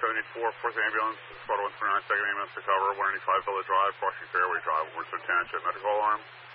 474, 4th Ambulance, Squad 139, 2nd Ambulance to cover, 185 Villa Drive, crossing Fairway Drive, Woodson Township. Medical alarm.